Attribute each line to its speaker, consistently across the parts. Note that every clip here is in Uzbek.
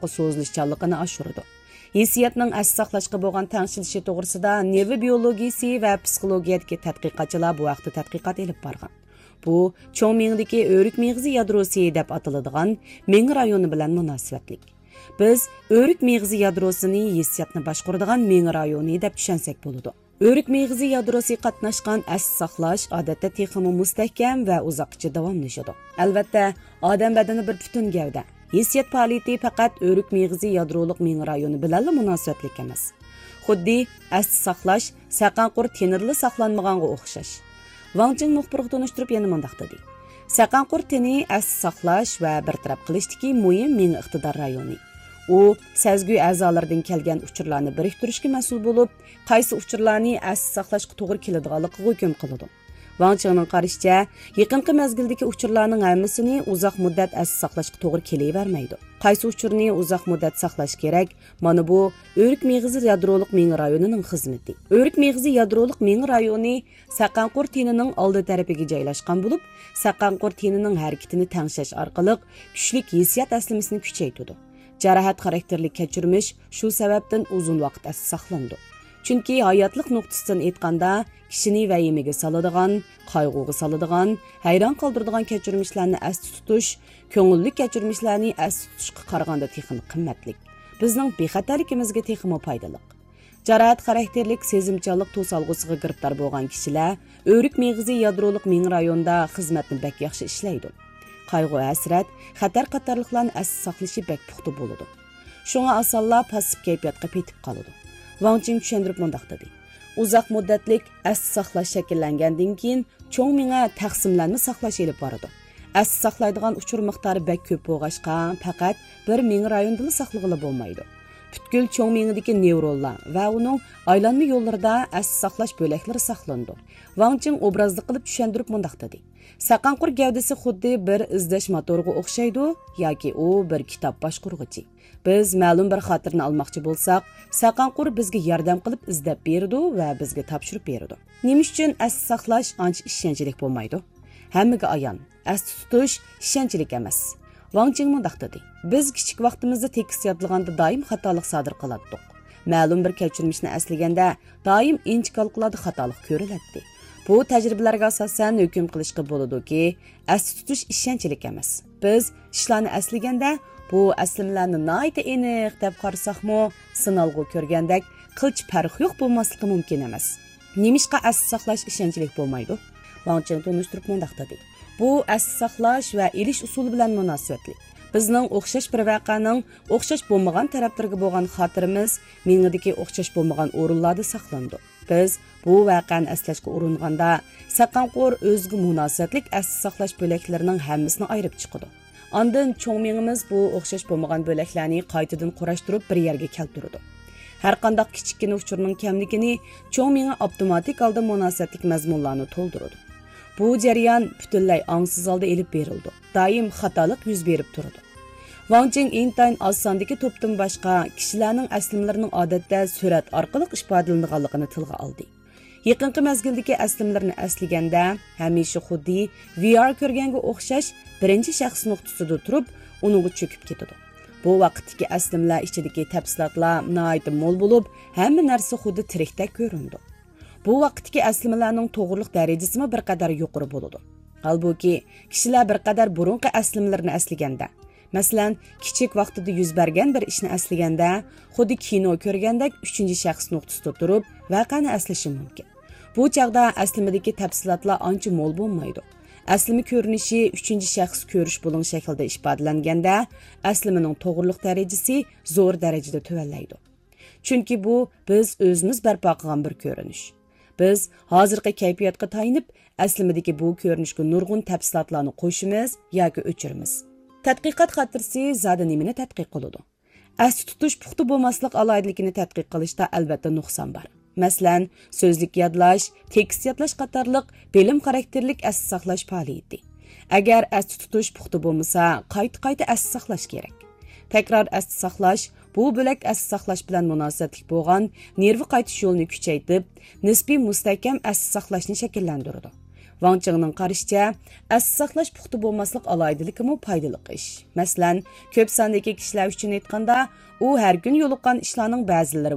Speaker 1: uzoqqa so'zilishchanligini oshiradi. Hissiyatning asli saqlashga bo'lgan tengshilishi to'g'risida nevrobiologiyasi va psixologiyadagi tadqiqotchilar bu vaqtda tadqiqot olib borgan. Bu cho'ng miyadagi o'rik miyig'izi yadrosi deb ataladigan miya rayoni bilan munosabatlik. Biz o'rik miyig'izi yadrosini hissiyatni boshqaradigan miya rayoni deb tushunsak bo'ladi. O'rik miyig'izi yadrosi qatnashgan asli saqlash odatda texmi mustahkam va uzoqcha davomlashadi. Albatta, odam badani bir butun gavda. Hissiyat faoliyati faqat o'rik miyig'izi yadroliq miya rayoni bilan munosabatlik emas. Xuddi asli saqlash saqanqur tenirli saqlanmaganga o'xshash. Wang Jing muxbirga tunishtirib yana mundaq dedi. Saqanqur teni asli saqlash va bartaraf qilishdagi muhim miya iqtidor rayoni. U sezgi a'zolaridan kelgan uchurlarni biriktirishga mas'ul bo'lib, qaysi uchurlarni asli saqlashga to'g'ri keladiganligiga hukm qiladi. Wang Jingning qarashicha, yaqinqi mezgildagi uchurlarning hammasini uzoq muddat asli saqlashga to'g'ri kelavermaydi. Qaysi uchurni uzoq muddat saqlash kerak? Mana bu o'rik miyig'izi yadroliq miya rayonining xizmati. O'rik miyig'izi yadroliq miya rayoni saqanqur tenining oldi tarafiga joylashgan bo'lib, saqanqur tenining harakatini tengshash orqali kuchli hissiyot aslamasini kuchaytiradi. Jarohat xarakterli kechirmish shu sababdan uzun vaqt asli saqlandi. Chunki hayotlik nuqtasidan aytganda, kishini vahimaga soladigan, qayg'uga soladigan, hayron qoldiradigan kechirmishlarni asli tutish, ko'ngilli kechirmishlarni asli tutishga qaraganda texmi qimmatli. Bizning bexatarligimizga texmi foydali. Jarohat xarakterlik sezimchanlik to'solg'usiga giribtor bo'lgan kishilar o'rik miyig'izi yadroliq miya rayonida xizmatni bak yaxshi ishlaydi. Qayg'u, hasrat, xatar qatorliqlarni asli saqlashi bak puxta bo'ladi. Shunga osonlar passiv kayfiyatga petib qoladi. Wang Jing tushuntirib mundaq dedi. Uzoq muddatlik asli saqlash shakllangandan keyin cho'ng miya taqsimlanma saqlash elib boradi. Asli saqlaydigan uchur miqdori bak ko'p bo'lg'achqa faqat bir miya rayonida saqlag'ili bo'lmaydi. Butkul cho'ng miyadagi nevronlar va uning aylanma yo'llarida asli saqlash bo'laklari saqlandi. Wang Jing obrazli qilib tushuntirib mundaq dedi. Saqanqur gavdasi xuddi bir izlash motoriga o'xshaydi yoki u bir kitob boshqaruvchi. Biz ma'lum bir xotirni olmoqchi bo'lsak, saqanqur bizga yordam qilib izlab beradi va bizga topshirib beradi. Nima uchun asli saqlash ancha ishonchlik bo'lmaydi? Hammaga ayon, asli tutish ishonchlik emas. Wang Jing mundaq dedi. Biz kichik vaqtimizda tekis yodlaganda doim xatolik sodir qilardik. Ma'lum bir kechirmishni aslaganda doim inchkalqlarda xatolik ko'riladi. Bu tajribalarga asosan hukm qilishga bo'ladiki, asli tutish ishonchlik emas. Biz ishlarni aslaganda bu aslimlarni nihoyat aniq deb qarasaqmi, sinalg'u ko'rgandek qilch farq yo'q bo'lmasligi mumkin emas. Nemishqa asli saqlash ishonchlik bo'lmaydi? Wang Jing tunishtirib mundaq dedi. Bu asli saqlash va elish usuli bilan munosabatli. Bizning o'xshash bir voqeaning o'xshash bo'lmagan taraflarga bo'lgan xotirimiz miyadagi o'xshash bo'lmagan o'rinlarda saqlandi. Biz bu voqeani aslashga uringanda saqanqur o'ziga munosabatlik asli saqlash bo'laklarining hammasini ayirib chiqadi. Ondan cho'ng miyamiz bu o'xshash bo'lmagan bo'laklarni qaytadan qurashtirib bir yerga keltiradi. Har qanday kichikina uchurning kamligini cho'ng miya avtomatik holda munosabatlik mazmunlarni to'ldiradi. Bu jarayon butunlay ongsiz holda elib berildi. Doim xatolik yuz berib turadi. Wang Jing intayin oz sondagi to'pdan boshqa kishilarning aslimlarining odatda surat orqali ifodalanganligini tilga oldi. Yaqinqi mezgildagi aslimlarni aslaganda hamisha xuddi VR ko'rganga o'xshash birinchi shaxs nuqtasida turib, uningga cho'kib ketadi. Bu vaqtdagi aslimlar ichidagi tafsilotlar nihoyat mo'l bo'lib, hamma narsa xuddi tirikdek ko'rindi. Bu vaqtdagi aslimlarning to'g'riliq darajasi bir qadar yuqori bo'ladi. Halbuki kishilar bir qadar burunqi aslimlarni aslaganda, masalan, kichik vaqtida yuz bergan bir ishni aslaganda, xuddi kino ko'rgandek uchinchi shaxs nuqtasida turib, voqeani aslashi mumkin. Bu chaqda aslimidagi tafsilotlar ancha mo'l bo'lmaydi. Aslimi ko'rinishi uchinchi shaxs ko'rish bo'ling shaklda ifodalanganda, aslimining to'g'riliq darajasi zo'r darajada tuvallaydi. Chunki bu biz o'zimiz barpo qilgan bir ko'rinish. Biz hozirgi kayfiyatga tayinib, aslimidagi bu ko'rinishga nurg'un tafsilotlarni qo'shimiz yoki o'chiramiz. Tadqiqot xotirasi zada nimani tadqiq qiladi? Asli tutish puxta bo'lmaslik alohidligini tadqiq qilishda albatta nuqson bor. Masalan, so'zlik yodlash, tekst yodlash qatorliq bilim xarakterlik asli saqlash faoliyati. Agar asli tutish puxta bo'lmasa, qayta asli saqlash kerak. Takror asli saqlash bu bo'lak asli saqlash bilan munosabatli bo'lgan nervi qaytish yo'lini kuchaytirib, nisbiy mustahkam asli saqlashni shakllantiradi. Wang Cheng'ning qarashicha, asli saqlash puxta bo'lmaslik alaydiligimi foydali ish. Masalan, ko'p sondagi kishilar uchun aytganda, u har kun yo'liqqan ishlarning ba'zilari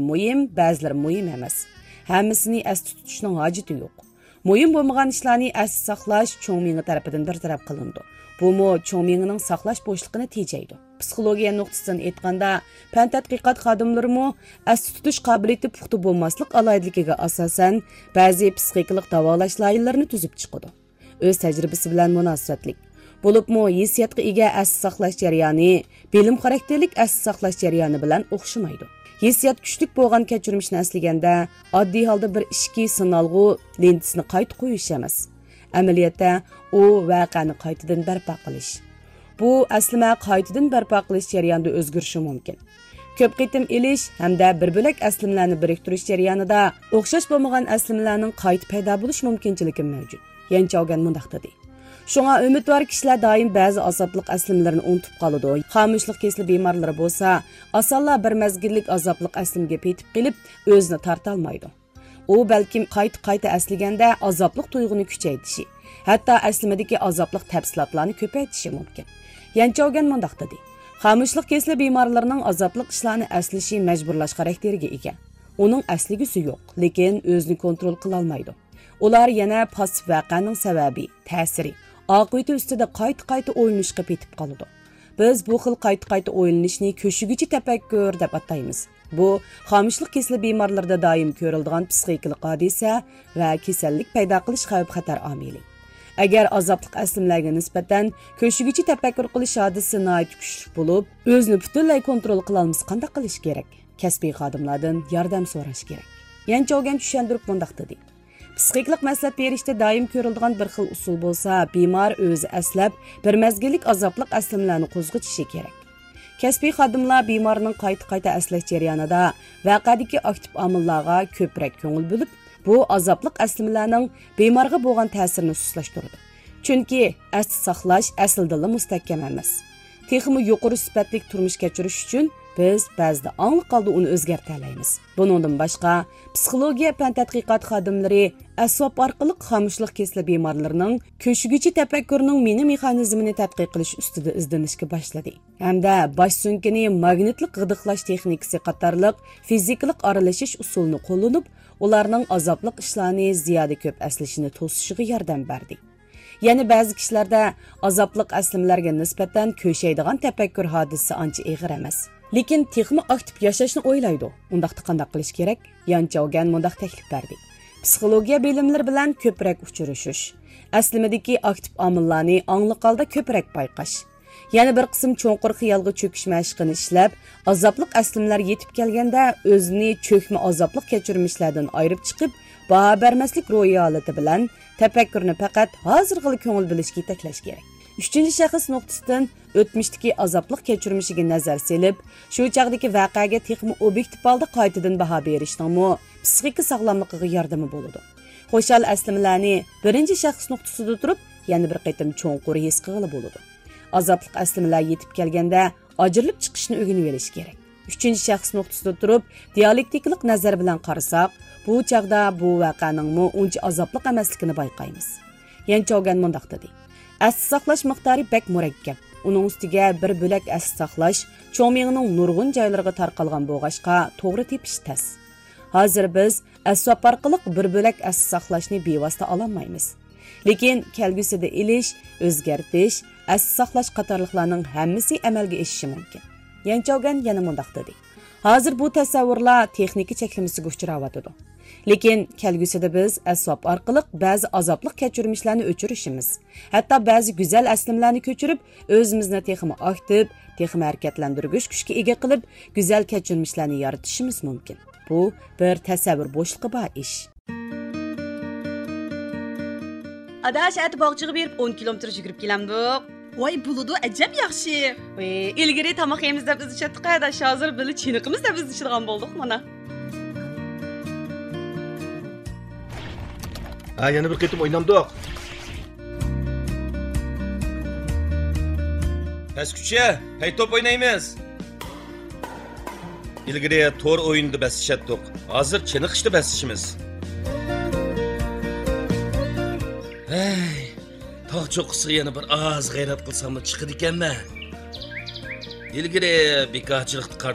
Speaker 1: muhim emas. Hammasini asli tutishning hojati yo'q. Muhim bo'lmagan ishlarni asli saqlash cho'ng miya tarafidan bir taraf qilindi. Bu cho'ng miyaning saqlash bo'shligini tejaydi. Psixologiya nuqtasidan aytganda, fan tadqiqot xodimlarimi asli tutish qobiliyati puxta bo'lmaslik alayidligiga asosan ba'zi psixikalik davolash loyihalarini tuzib chiqadi. O'z tajribasi bilan munosabatlik. Bo'libmi hissiyotga ega asli saqlash jarayoni bilim xarakterlik asli saqlash jarayoni bilan o'xshamaydi. Hissiyot kuchlik bo'lgan kechirmishni aslaganda oddiy holda bir ishki sinalg'u lentisini qayta qo'yish emas. Amaliyotda u voqeani qaytadan barpo qilish. Bu aslima qaytadan barpo qilish jarayonida o'zgarishi mumkin. Ko'p qitim ilish hamda bir bo'lak aslimlarni biriktirish jarayonida o'xshash bo'lmagan aslimlarning qayta paydo bo'lish mumkinchiligi mavjud. Yanchogan mundaq dedi. Shunga umidvor kishilar doim ba'zi azobliq aslimlarni unutib qoladi. Xomushlik kesli bemorlari bo'lsa, osonla bir mazgillik azoblik aslimga petib qilib, o'zini torta olmaydi. U balkim qayta aslaganda azoblik tuyg'uni kuchaytirishi, hatto aslimadagi azoblik tafsilotlarni ko'paytirishi mumkin. Yanchogan mundaq dedi. Xomushlik kesli bemorlarning azoblik ishlarni aslashi majburlash xarakteriga ega. Uning asligisi yo'q, lekin o'zini kontrol qila olmaydi. Ular yana passiv voqeaning sababi, ta'siri, oqibati ustida qayta o'ylanishga petib qoladi. Biz bu xil qayta o'ylanishni ko'shigichi tafakkur deb ataymiz. Bu xomushlik kesli bemorlarda doim ko'riladigan psixikalik hodisa va kasallik paydo qilish xavf-xatar omili. Agar azoblik aslimlarga nisbatan ko'shigichi tafakkur qilish hodisasi nihoyat kuchli bo'lib, o'zini butunlay kontrol qila olmasa qanday qilish kerak? Kasbiy xodimlardan yordam so'rash kerak. Yanchogan tushuntirib mundaq dedi. Psixikalik maslahat berishda doim ko'riladigan bir xil usul bo'lsa, bemor o'zi aslab bir mazgillik azoblik aslimlarni qo'zg'atishi kerak. Kasbiy xodimlar bemorning qayta aslash jarayonida voqeadagi aktiv omillarga ko'proq ko'ngil bo'lib, bu azoblik aslimlarning bemorga bo'lgan ta'sirini suslashtiradi. Chunki asli saqlash aslida mustahkam emas. Texmi yuqori sifatli turmush kechirish uchun biz ba'zida ongli qoldi uni o'zgartira olamiz. Buningdan boshqa psixologiya fan tadqiqot xodimlari asbob orqali xomushlik kesli bemorlarning ko'shigichi tafakkurining meni mexanizmini tadqiq qilish ustida izlanishga boshladi. Hamda bosh sunkini magnitlik g'idiqlash texnikasi qatorliq fizikalik aralashish usulini qo'llanib, ularning azoblik ishlarni ziyoda ko'p aslashini to'sishiga yordam berdi. Ya'ni ba'zi kishilarda azoblik aslimlarga nisbatan ko'shaydigan tafakkur hodisasi ancha ig'ir emas. Lekin texmi aktiv yashashni o'ylaydi. Undaqda qanday qilish kerak? Yanchogan mundaq taklif berdi. Psixologiya bilimlari bilan ko'proq uchrashish, aslimadagi aktiv omillarni ongli holda ko'proq payqash. Yana bir qism cho'nqur xiyolga cho'kish mashqini ishlab, azoblik aslimlar yetib kelganda o'zini cho'kma azoblik kechirmishlardan ayirib chiqib, baho bermaslik ro'yi holati bilan tafakkurni faqat hozirg'ili ko'ngil bilishga yetaklash kerak. Üçüncü şəxs nuqtasidan o'tmishdagi azoblik kechirmishiga nazar selib, shu chaqdagi voqeaga texmi obyektiv holda qaytadan baho berishning psixika sog'lomligiga yordami bo'ladi. Xo'shal aslimlarni birinchi shaxs nuqtasida turib, yana bir qaytim cho'nqur his qilib bo'ladi. Azoblik aslimlar yetib kelganda ajrilib chiqishni o'rganib olish kerak. Üçüncü şəxs nuqtasida turib, dialektiklik nazar bilan qarasak, bu chaqda bu voqeaning uncha azoblik emasligini bayqaymiz. Yanchogan mundaq dedi. Asli saqlash miqdori bek murakkab. Uning ustiga bir bo'lak asli saqlash cho'ng miyaning nurg'un joylariga tarqalgan bo'lg'ashqa to'g'ri tepish tas. Hozir biz asbab orqali bir bo'lak asli saqlashni bevosita ololmaymiz. Lekin kelgusida ilish, o'zgartish, asli saqlash qatorliqlarning hammasi amalga oshishi mumkin. Yanchogan yana mundaq dedi. Hozir bu tasavvurlar texnika cheklamasiga uchrayotdi. Lekin kelgusida biz asbab orqali ba'zi azoblik kechirmishlarni o'chirishimiz, hatto ba'zi go'zal aslimlarni ko'chirib, o'zimizni texmi aktiv, texmi harakatlantirgich kuchga ega qilib, go'zal kechirmishlarni yaratishimiz mumkin. Bu bir tasavvur bo'shliqi bor ish.
Speaker 2: Adash at bog'chiga berib 10 kilometr yugurib kelamdik. Voy buludu ajab yaxshi. Ilgari tomoq yemiz deb biz chatdik, adash hozir bili chiniqimiz deb biz ichirgan bo'ldik mana.
Speaker 3: Yana bir qitim o'ynamdik. Pastkucha, hay top o'ynaymiz. Ilgari to'r o'yinda basishatdik. Hozir chiniqishda basishimiz. Ey, tog' cho'qqisiga yana bir oz g'ayrat qilsam chiqadi ekanman. İlgari bekorchilikni qart